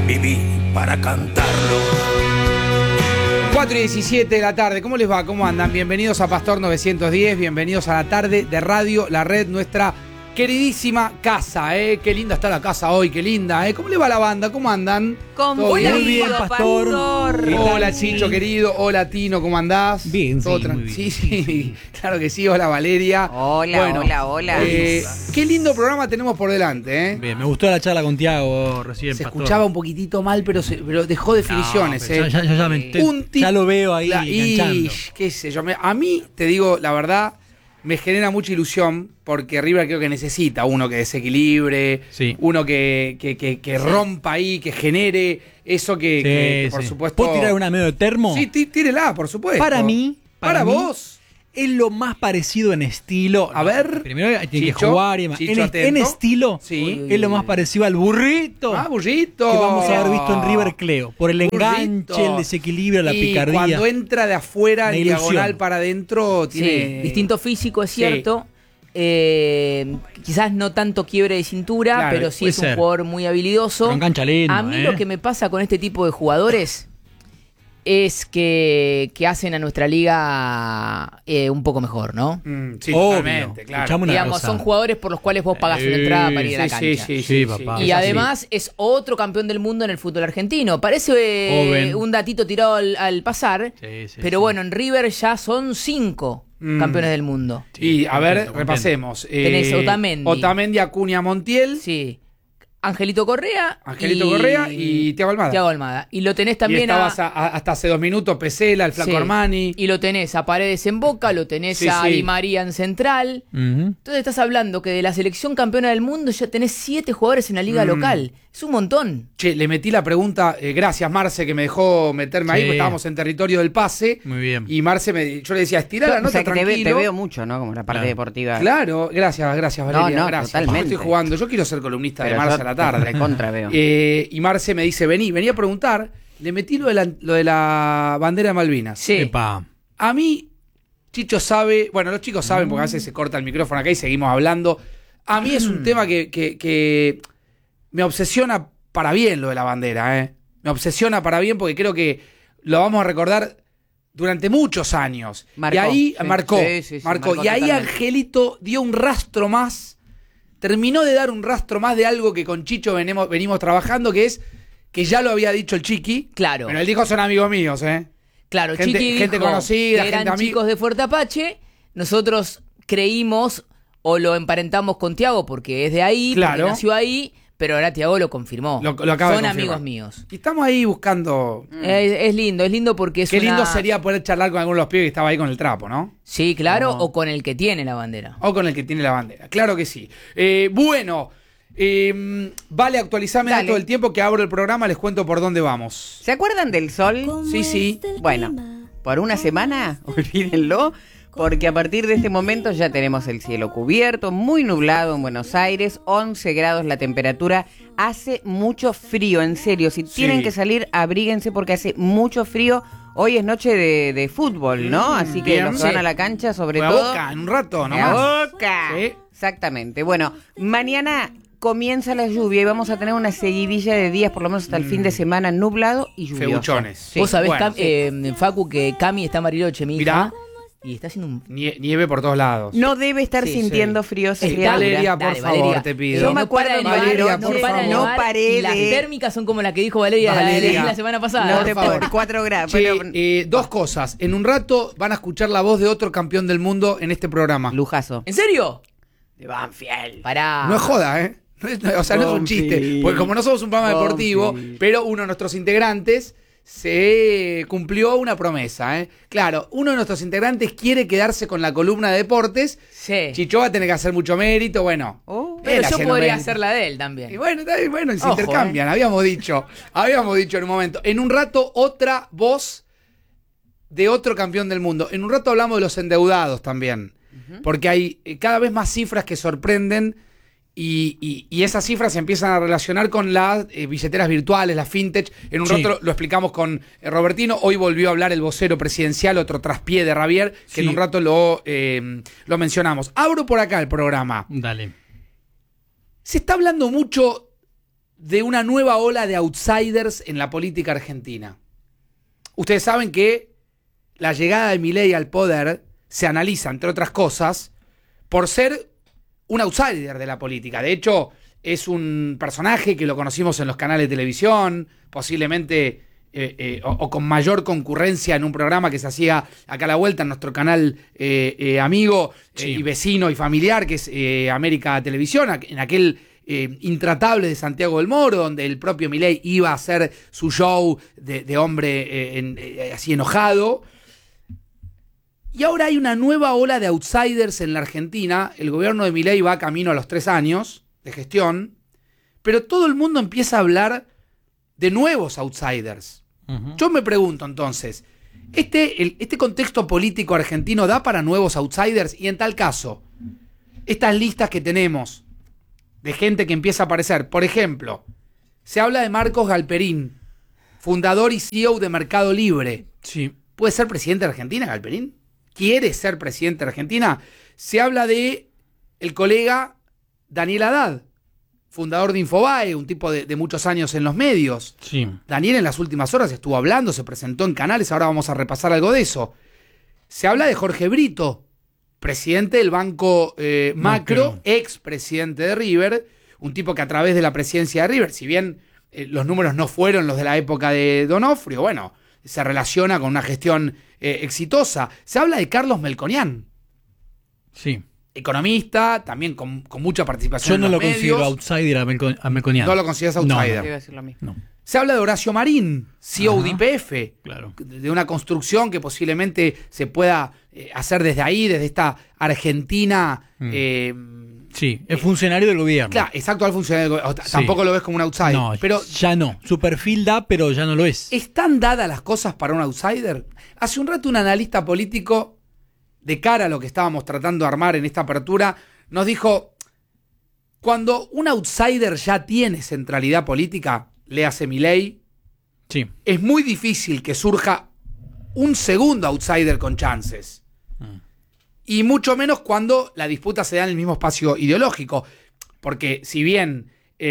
Viví para cantarlo. 4:17 de la tarde, ¿cómo les va? ¿Cómo andan? Bienvenidos a Pastor 910, bienvenidos a la tarde de Radio La Red, nuestra queridísima casa, Qué linda está la casa hoy, qué linda, ¿Cómo le va la banda? ¿Cómo andan? Muy bien, Pastor. Hola, Chicho, querido. Hola, Tino, ¿cómo andás? Bien, ¿Todo sí, muy bien. Sí, claro que sí. Hola, Valeria. Hola. Qué lindo programa tenemos por delante, Bien, me gustó la charla con Tiago recién, Se Pastor. escuchaba un poquitito mal, pero dejó definiciones, No, pero ya lo veo ahí enganchando. Qué sé yo. A mí, te digo, la verdad, me genera mucha ilusión porque River creo que necesita uno que desequilibre, Sí. uno que rompa ahí, que genere eso que por supuesto... ¿Puedo tirar una medio de termo? Sí, tírela, por supuesto. Para mí, Para vos. es lo más parecido en estilo. A ver. Primero tiene que Chicho, jugar y demás. Chicho, En atento. estilo, Sí. es lo más parecido al burrito. Burrito. Que vamos a haber visto en River Cleo. Por el Burrito. enganche, el desequilibrio, la Y picardía. cuando entra de afuera, Una en ilusión. diagonal para adentro, tiene... Sí, distinto físico, es Sí. cierto. Quizás no tanto quiebre de cintura, Claro, pero sí puede es un ser. jugador muy habilidoso. Pero engancha lindo, A mí lo que me pasa con este tipo de jugadores es que hacen a nuestra liga un poco mejor, ¿no? Sí, Obvio. totalmente, claro. Escuchame una Digamos, cosa. son jugadores por los cuales vos pagas una entrada para ir a la Sí, cancha. Sí, papá. Y Es así. además es otro campeón del mundo en el fútbol argentino. Parece Joven. un datito tirado al pasar, Sí, pero sí. bueno, en River ya son 5 campeones del mundo. Y a ver, contento. repasemos. Tenés Otamendi. Acuña, Montiel, Sí. Angelito Correa. Correa y Thiago Almada. Thiago Almada. Y lo tenés también y estabas hasta hace 2 minutos Pesela, el Flaco Sí. Armani. Y lo tenés a Paredes en Boca, lo tenés Sí, a sí. Di María en Central. Ujú. Entonces estás hablando que de la selección campeona del mundo ya tenés 7 jugadores en la liga local. Es un montón. Che, le metí la pregunta, gracias Marce que me dejó meterme ahí, Sí. porque estábamos en territorio del pase. Muy bien. Y Marce, yo le decía, estirá la O nota sea, que tranquilo. te veo mucho, ¿no? Como la parte Claro. deportiva. Claro, gracias Valeria, No, gracias. totalmente. Estoy jugando, yo quiero ser columnista Pero de Marce yo a la tarde. recontra veo. Y Marce me dice, venía a preguntar, le metí lo de la bandera de Malvinas. Sí. Epa. A mí, Chicho sabe, bueno, los chicos saben porque a veces se corta el micrófono acá y seguimos hablando. A mí es un tema que me obsesiona para bien lo de la bandera, Me obsesiona para bien porque creo que lo vamos a recordar durante muchos años. Marcó, Y ahí sí. marcó. Sí, marcó Y ahí totalmente. Angelito dio un rastro más, terminó de dar un rastro más de algo que con Chicho venimos trabajando, que es que ya lo había dicho el Chiqui. Claro. Pero él dijo, son amigos míos, Claro, Gente- Chiqui gente dijo conocida, que eran gente amiga. chicos de Fuerte Apache. Nosotros creímos o lo emparentamos con Tiago porque es de ahí, Claro. porque nació ahí, pero ahora Tiago lo confirmó. Lo acaba de Son confirmar. amigos míos. Y estamos ahí buscando... Es lindo porque es Qué lindo una- sería poder charlar con alguno de los pibes que estaba ahí con el trapo, ¿no? Sí, claro, No. o con el que tiene la bandera. O con el que tiene la bandera. Claro que sí. Bueno, vale, actualizarme Dale. todo el tiempo que abro el programa, les cuento por dónde vamos. ¿Se acuerdan del sol? Sí. Bueno, por una semana, olvídenlo, porque a partir de este momento ya tenemos el cielo cubierto, muy nublado en Buenos Aires, 11 grados la temperatura, hace mucho frío, en serio, si tienen que salir, abríguense porque hace mucho frío. Hoy es noche de fútbol, ¿no? Así que bien. los que van Sí. a la cancha, sobre Juega todo... Boca en un rato, ¿no? ¡La Boca! Sí. Exactamente. Bueno, mañana comienza la lluvia y vamos a tener una seguidilla de días, por lo menos hasta el fin de semana, nublado y lluvioso. Feuchones. Sí. Vos sabés, bueno, Facu, que Cami está en Bariloche, mi Mirá. hija, y está haciendo un... Nieve por todos lados. No debe estar Sí, sintiendo frío esa criatura. Valeria, por Dale, favor, Valeria. te pido. Yo me No para acuerdo, de nevar, Valeria, no por para de favor. nevar, No paré y las de- térmicas son como las que dijo Valeria Valeria. la semana pasada. No por te favor. puedo, 4 grados. Che, pero- dos cosas. En un rato van a escuchar la voz de otro campeón del mundo en este programa. Lujazo. ¿En serio? De Banfield. Pará. No es joda, o sea, no es un chiste. Banfield. Porque como no somos un programa deportivo, Banfield. pero uno de nuestros integrantes se cumplió una promesa, Claro, uno de nuestros integrantes quiere quedarse con la columna de deportes. Sí. Chicho va a tener que hacer mucho mérito, bueno. Oh. Pero él yo hace el podría mérito. hacer la de él también. Y bueno, está bien, bueno, se Ojo, intercambian, habíamos dicho en un momento. En un rato, otra voz de otro campeón del mundo. En un rato hablamos de los endeudados también. Porque hay cada vez más cifras que sorprenden y esas cifras se empiezan a relacionar con las billeteras virtuales, las fintech. En un Sí. rato lo explicamos con Robertino. Hoy volvió a hablar el vocero presidencial, otro traspié de Javier, que Sí. en un rato lo mencionamos. Abro por acá el programa. Dale. Se está hablando mucho de una nueva ola de outsiders en la política argentina. Ustedes saben que la llegada de Milei al poder se analiza, entre otras cosas, por ser un outsider de la política. De hecho, es un personaje que lo conocimos en los canales de televisión, posiblemente o con mayor concurrencia en un programa que se hacía acá a la vuelta en nuestro canal amigo y vecino y familiar, que es América Televisión, en aquel Intratable de Santiago del Moro, donde el propio Milei iba a hacer su show de hombre así enojado. Y ahora hay una nueva ola de outsiders en la Argentina. El gobierno de Milei va camino a los 3 años de gestión, pero todo el mundo empieza a hablar de nuevos outsiders. Yo me pregunto entonces, ¿este contexto político argentino da para nuevos outsiders? Y en tal caso, estas listas que tenemos de gente que empieza a aparecer, por ejemplo, se habla de Marcos Galperín, fundador y CEO de Mercado Libre. Sí. ¿Puede ser presidente de Argentina, Galperín? ¿Quiere ser presidente de Argentina? Se habla de el colega Daniel Haddad, fundador de Infobae, un tipo de muchos años en los medios. Sí. Daniel en las últimas horas estuvo hablando, se presentó en canales, ahora vamos a repasar algo de eso. Se habla de Jorge Brito, presidente del Banco Macro, ex presidente de River, un tipo que a través de la presidencia de River, si bien los números no fueron los de la época de Donofrio, bueno, se relaciona con una gestión exitosa. Se habla de Carlos Melconian. Sí. Economista, también con mucha participación. Yo no en lo los considero medios. outsider a Melconian. No lo consideras outsider. Te iba a decir lo mismo. No. Se habla de Horacio Marín, CEO de YPF, Claro. de una construcción que posiblemente se pueda hacer desde ahí, desde esta Argentina. Sí, es funcionario del gobierno. Claro, exacto, al funcionario. Sí. Tampoco lo ves como un outsider. No, pero ya no. Su perfil da, pero ya no lo es. ¿están dadas las cosas para un outsider? Hace un rato un analista político, de cara a lo que estábamos tratando de armar en esta apertura, nos dijo, cuando un outsider ya tiene centralidad política, le hace Milei, Sí. es muy difícil que surja un segundo outsider con chances. Y mucho menos cuando la disputa se da en el mismo espacio ideológico. Porque si bien,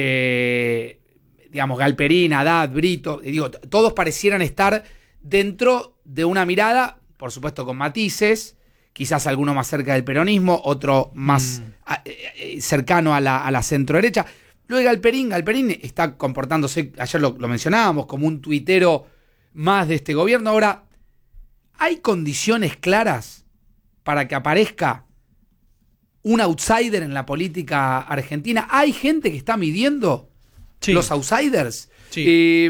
digamos, Galperín, Haddad, Brito, todos parecieran estar dentro de una mirada, por supuesto con matices, quizás alguno más cerca del peronismo, otro más cercano a la centro-derecha. Luego Galperín está comportándose, ayer lo mencionábamos, como un tuitero más de este gobierno. Ahora, ¿hay condiciones claras para que aparezca un outsider en la política argentina? ¿Hay gente que está midiendo los outsiders? Sí.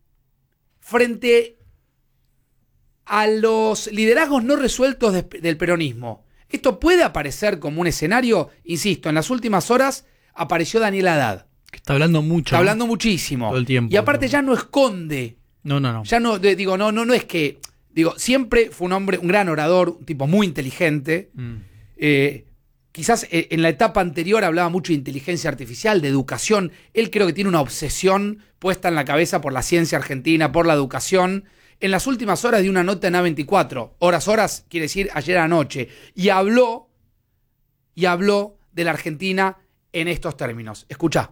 Frente a los liderazgos no resueltos del peronismo, ¿esto puede aparecer como un escenario? Insisto, en las últimas horas apareció Daniel Haddad. Que está hablando mucho. Está hablando muchísimo. Todo el tiempo. Y aparte ya no esconde. No. Ya no, no es que... siempre fue un hombre, un gran orador, un tipo muy inteligente. Quizás en la etapa anterior hablaba mucho de inteligencia artificial, de educación. Él creo que tiene una obsesión puesta en la cabeza por la ciencia argentina, por la educación. En las últimas horas de una nota en A24, horas, quiere decir ayer anoche, y habló de la Argentina en estos términos. Escuchá.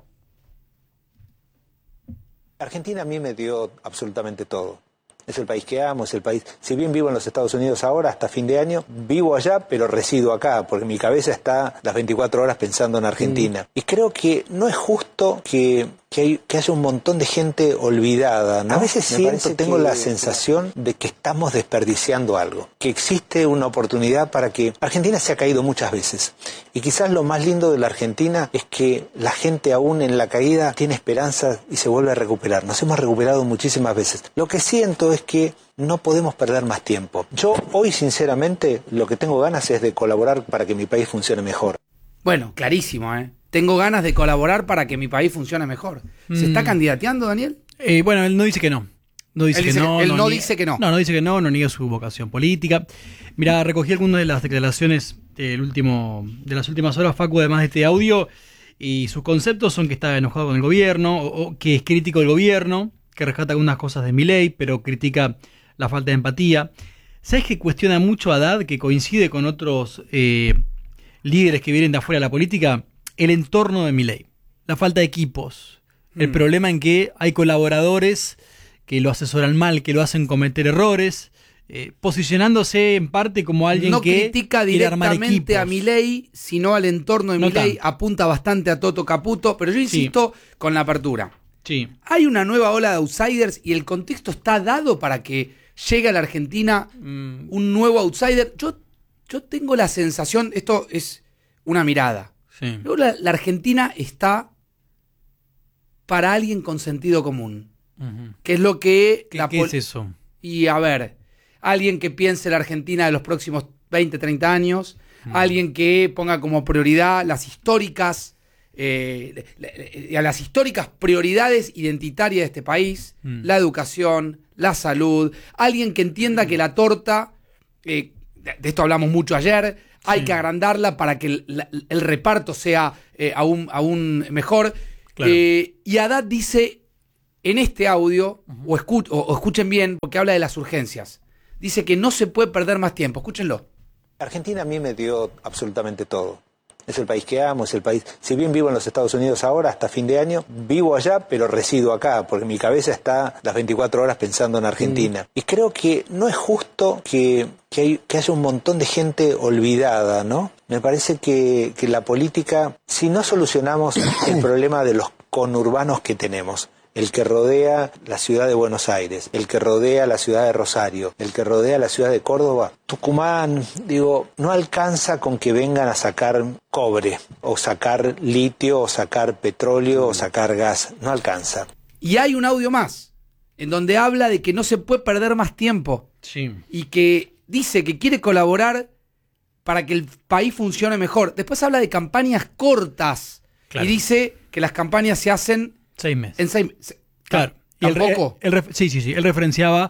Argentina a mí me dio absolutamente todo. Es el país que amo, es el país... Si bien vivo en los Estados Unidos ahora, hasta fin de año, vivo allá, pero resido acá, porque mi cabeza está las 24 horas pensando en Argentina. Y creo que no es justo que haya un montón de gente olvidada, ¿no? A veces tengo la sensación de que estamos desperdiciando algo, que existe una oportunidad para que... Argentina se ha caído muchas veces, y quizás lo más lindo de la Argentina es que la gente aún en la caída tiene esperanza y se vuelve a recuperar. Nos hemos recuperado muchísimas veces. Lo que siento es que no podemos perder más tiempo. Yo hoy, sinceramente, lo que tengo ganas es de colaborar para que mi país funcione mejor. Bueno, clarísimo, ¿eh? Tengo ganas de colaborar para que mi país funcione mejor. ¿Se está candidateando, Daniel? Bueno, él no dice que no. No dice que no. Él no dice que no. No dice que no niega su vocación política. Mira, recogí algunas de las declaraciones de las últimas horas, Facu, además de este audio, y sus conceptos son que está enojado con el gobierno, o que es crítico del gobierno, que rescata algunas cosas de Milei, pero critica la falta de empatía. ¿Sabes que cuestiona mucho a Haddad, que coincide con otros líderes que vienen de afuera de la política? El entorno de Milei, la falta de equipos, El problema en que hay colaboradores que lo asesoran mal, que lo hacen cometer errores, posicionándose en parte como alguien no que critica quiere armar directamente a equipos. Milei, sino al entorno de No Milei, tanto. apunta bastante a Toto Caputo, pero yo insisto con la apertura. Sí. Hay una nueva ola de outsiders y el contexto está dado para que llegue a la Argentina un nuevo outsider. Yo tengo la sensación, esto es una mirada, Sí. la Argentina está para alguien con sentido común, Ujú. que es lo que... ¿Qué es eso? Y a ver, alguien que piense la Argentina de los próximos 20, 30 años, alguien que ponga como prioridad las históricas, a las históricas prioridades identitarias de este país, la educación, la salud, alguien que entienda que la torta, de esto hablamos mucho ayer, hay que agrandarla para que el reparto sea aún mejor. Claro. Y Haddad dice en este audio, o escuchen bien, porque habla de las urgencias, dice que no se puede perder más tiempo. Escúchenlo. Argentina a mí me dio absolutamente todo. Es el país que amo, es el país... Si bien vivo en los Estados Unidos ahora, hasta fin de año, vivo allá, pero resido acá, porque mi cabeza está las 24 horas pensando en Argentina. Y creo que no es justo que haya un montón de gente olvidada, ¿no? Me parece que la política, si no solucionamos el problema de los conurbanos que tenemos, el que rodea la ciudad de Buenos Aires, el que rodea la ciudad de Rosario, el que rodea la ciudad de Córdoba, Tucumán, digo, no alcanza con que vengan a sacar cobre, o sacar litio, o sacar petróleo, o sacar gas, no alcanza. Y hay un audio más, en donde habla de que no se puede perder más tiempo Sí. y que dice que quiere colaborar para que el país funcione mejor. Después habla de campañas cortas Claro. y dice que las campañas se hacen 6 meses. en 6 meses. Claro. Y ¿Tampoco? Sí. Él referenciaba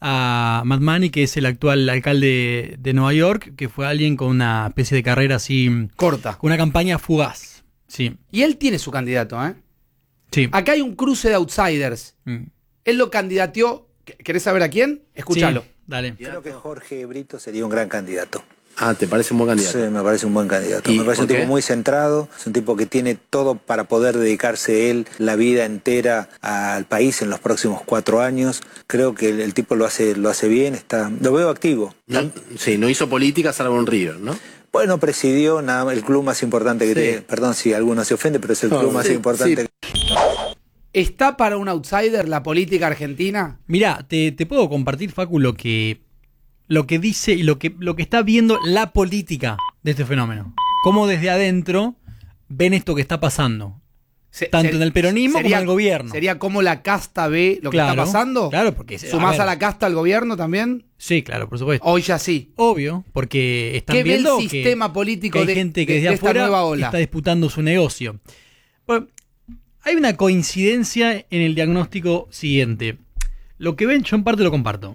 a Matt Money, que es el actual alcalde de Nueva York, que fue alguien con una especie de carrera así, Corta. con una campaña fugaz. Sí. Y él tiene su candidato, ¿eh? Sí. Acá hay un cruce de outsiders. Mm. Él lo candidateó. ¿Querés saber a quién? Escúchalo. Sí, dale. Creo que Jorge Brito sería un gran candidato. Ah, ¿te parece un buen candidato? Sí, me parece un buen candidato. ¿Y Me parece un por qué? tipo muy centrado, es un tipo que tiene todo para poder dedicarse él la vida entera al país en los próximos 4 años. Creo que el tipo lo hace bien, lo veo activo. No, sí, no hizo política salvo en River, ¿no? Bueno, presidió el club más importante que tiene. Perdón si alguno se ofende, pero es el club más sí, importante. ¿Está para un outsider la política argentina? Mirá, te puedo compartir, Facu, lo que dice y lo que está viendo la política de este fenómeno. Cómo desde adentro ven esto que está pasando. Tanto en el peronismo como en el gobierno. ¿Sería como la casta ve lo que está pasando? Claro, porque... ¿Sumás a la casta al gobierno también? Sí, claro, por supuesto. Hoy ya sí. Obvio, porque están ¿Qué ve el viendo sistema político que hay de- gente que de desde esta afuera nueva ola? está disputando su negocio. Bueno, hay una coincidencia en el diagnóstico siguiente. Lo que ven, yo en parte lo comparto.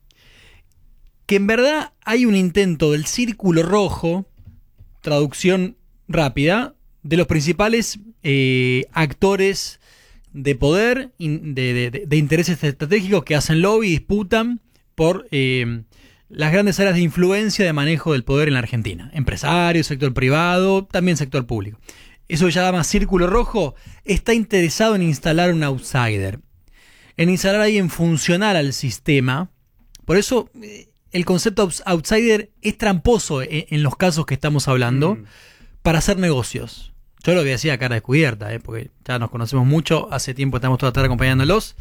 Que en verdad hay un intento del círculo rojo, traducción rápida, de los principales actores de poder, de intereses estratégicos que hacen lobby y disputan por las grandes áreas de influencia de manejo del poder en la Argentina. Empresarios, sector privado, también sector público. Eso ya llama círculo rojo, está interesado en instalar un outsider, en instalar a alguien funcional al sistema. Por eso el concepto outsider es tramposo en los casos que estamos hablando para hacer negocios. Yo lo decía a cara descubierta, porque ya nos conocemos mucho, hace tiempo estamos toda la tarde acompañándolos.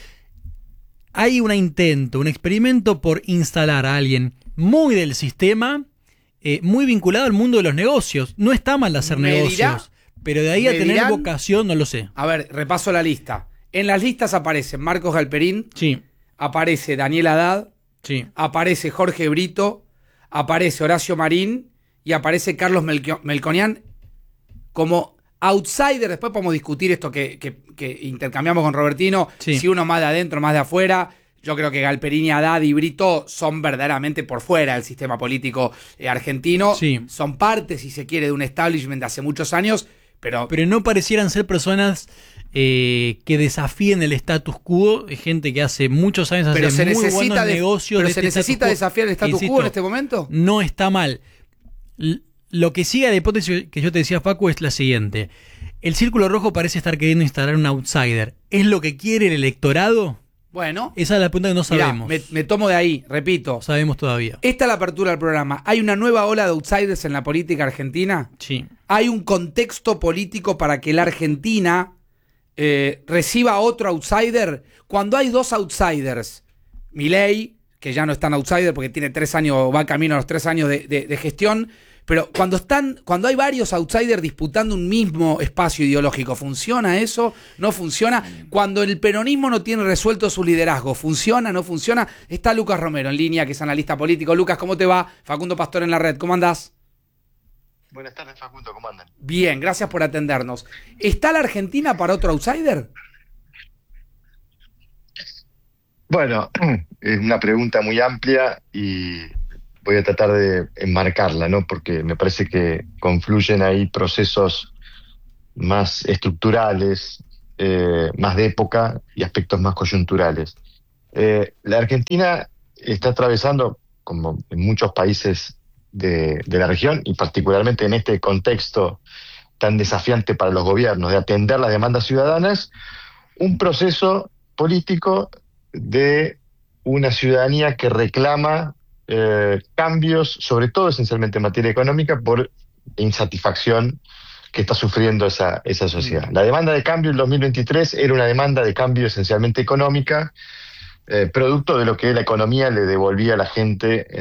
Hay un intento, un experimento por instalar a alguien muy del sistema, muy vinculado al mundo de los negocios. No está mal hacer ¿Me negocios, dirá? pero de ahí a ¿Me tener dirán? vocación no lo sé. A ver, repaso la lista. En las listas aparecen Marcos Galperín, Sí, aparece Daniel Haddad, sí. aparece Jorge Brito, aparece Horacio Marín y aparece Carlos Melconian como outsider. Después podemos discutir esto que intercambiamos con Robertino, Sí. si uno más de adentro, más de afuera. Yo creo que Galperín, Haddad y Brito son verdaderamente por fuera del sistema político argentino. Sí. Son parte, si se quiere, de un establishment de hace muchos años, pero No parecieran ser personas que desafíen el status quo, gente que hace muchos años hace se muy necesita buenos negocios. pero de se este necesita status quo. desafiar el status Insisto, quo en este momento. No está mal. Lo que sigue a la hipótesis que yo te decía, Facu, es la siguiente. El Círculo Rojo parece estar queriendo instalar un outsider. ¿Es lo que quiere el electorado? Bueno, Esa es la pregunta que no mirá, sabemos. me tomo de ahí, repito. No sabemos todavía. Esta es la apertura del programa. ¿Hay una nueva ola de outsiders en la política argentina? Sí. ¿Hay un contexto político para que la Argentina reciba otro outsider? Cuando hay dos outsiders, Milei, que ya no es tan outsider porque tiene 3 años, va camino a los 3 años de gestión, pero cuando hay varios outsiders disputando un mismo espacio ideológico, ¿funciona eso? ¿No funciona? Cuando el peronismo no tiene resuelto su liderazgo, ¿funciona? ¿No funciona? Está Lucas Romero en línea, que es analista político. Lucas, ¿cómo te va? Facundo Pastor en la red, ¿cómo andás? Buenas tardes, Facundo, ¿cómo andan? Bien, gracias por atendernos. ¿Está la Argentina para otro outsider? Bueno, es una pregunta muy amplia y voy a tratar de enmarcarla, ¿no? Porque me parece que confluyen ahí procesos más estructurales, más de época y aspectos más coyunturales. La Argentina está atravesando, como en muchos países de la región, y particularmente en este contexto tan desafiante para los gobiernos de atender las demandas ciudadanas, un proceso político de una ciudadanía que reclama cambios, sobre todo esencialmente en materia económica, por insatisfacción que está sufriendo esa sociedad. La demanda de cambio en 2023 era una demanda de cambio esencialmente económica, producto de lo que la economía le devolvía a la gente